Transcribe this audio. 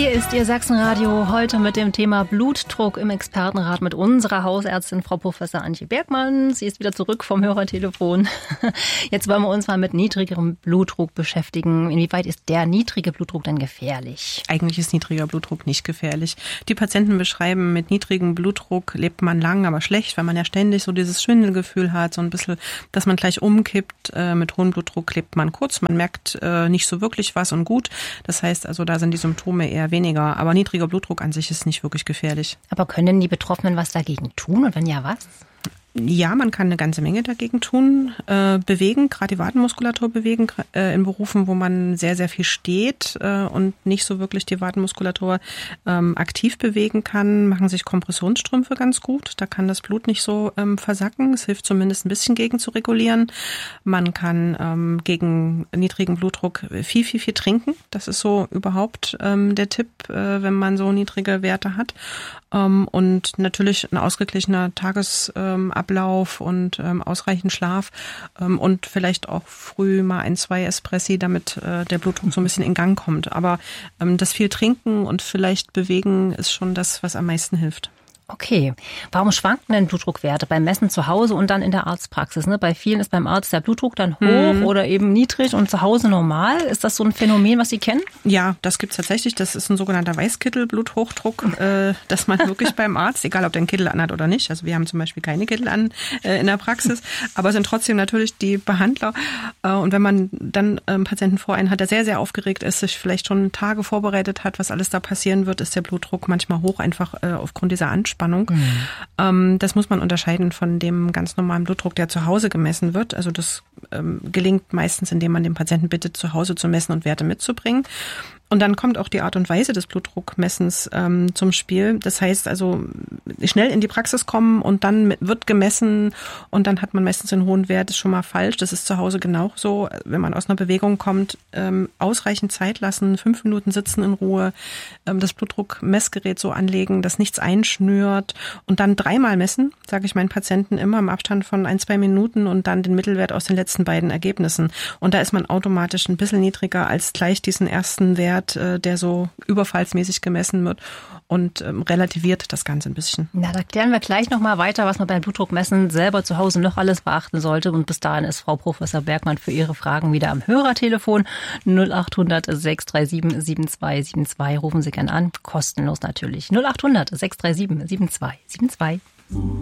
Hier ist Ihr Sachsenradio heute mit dem Thema Blutdruck im Expertenrat mit unserer Hausärztin Frau Professor Antje Bergmann. Sie ist wieder zurück vom Hörertelefon. Jetzt wollen wir uns mal mit niedrigerem Blutdruck beschäftigen. Inwieweit ist der niedrige Blutdruck denn gefährlich? Eigentlich ist niedriger Blutdruck nicht gefährlich. Die Patienten beschreiben, mit niedrigem Blutdruck lebt man lang, aber schlecht, weil man ja ständig so dieses Schwindelgefühl hat, so ein bisschen, dass man gleich umkippt. Mit hohem Blutdruck lebt man kurz, man merkt nicht so wirklich was und gut. Das heißt also, da sind die Symptome eher weniger. Aber niedriger Blutdruck an sich ist nicht wirklich gefährlich. Aber können denn die Betroffenen was dagegen tun? Und wenn ja, was? Ja, man kann eine ganze Menge dagegen tun, bewegen, gerade die Wadenmuskulatur bewegen, in Berufen, wo man sehr, sehr viel steht und nicht so wirklich die Wadenmuskulatur aktiv bewegen kann, machen sich Kompressionsstrümpfe ganz gut. Da kann das Blut nicht so versacken. Es hilft zumindest ein bisschen gegen zu regulieren. Man kann gegen niedrigen Blutdruck viel trinken. Das ist so überhaupt der Tipp, wenn man so niedrige Werte hat. Und natürlich ein ausgeglichener Tagesablauf und ausreichend Schlaf und vielleicht auch früh mal 1-2 Espressi, damit der Blutdruck so ein bisschen in Gang kommt. Aber das viel Trinken und vielleicht bewegen ist schon das, was am meisten hilft. Okay. Warum schwanken denn Blutdruckwerte beim Messen zu Hause und dann in der Arztpraxis? Ne? Bei vielen ist beim Arzt der Blutdruck dann hoch oder eben niedrig und zu Hause normal. Ist das so ein Phänomen, was Sie kennen? Ja, das gibt's tatsächlich. Das ist ein sogenannter Weißkittel-Bluthochdruck, dass man wirklich beim Arzt, egal ob der einen Kittel anhat oder nicht, also wir haben zum Beispiel keine Kittel an in der Praxis, aber sind trotzdem natürlich die Behandler. Und wenn man dann einen Patienten vor einen hat, der sehr, sehr aufgeregt ist, sich vielleicht schon Tage vorbereitet hat, was alles da passieren wird, ist der Blutdruck manchmal hoch, einfach aufgrund dieser Anspannung. Das muss man unterscheiden von dem ganz normalen Blutdruck, der zu Hause gemessen wird. Also das gelingt meistens, indem man den Patienten bittet, zu Hause zu messen und Werte mitzubringen. Und dann kommt auch die Art und Weise des Blutdruckmessens zum Spiel. Das heißt also, schnell in die Praxis kommen und dann wird gemessen und dann hat man meistens einen hohen Wert, ist schon mal falsch. Das ist zu Hause genauso. Wenn man aus einer Bewegung kommt, ausreichend Zeit lassen, 5 Minuten sitzen in Ruhe, das Blutdruckmessgerät so anlegen, dass nichts einschnürt und dann 3-mal messen, sage ich meinen Patienten immer im Abstand von 1-2 Minuten und dann den Mittelwert aus den letzten beiden Ergebnissen. Und da ist man automatisch ein bisschen niedriger als gleich diesen ersten Wert, der so überfallsmäßig gemessen wird und relativiert das Ganze ein bisschen. Na, da klären wir gleich nochmal weiter, was man beim Blutdruckmessen selber zu Hause noch alles beachten sollte. Und bis dahin ist Frau Professor Bergmann für Ihre Fragen wieder am Hörertelefon 0800 637 7272. Rufen Sie gern an, kostenlos natürlich. 0800 637 7272.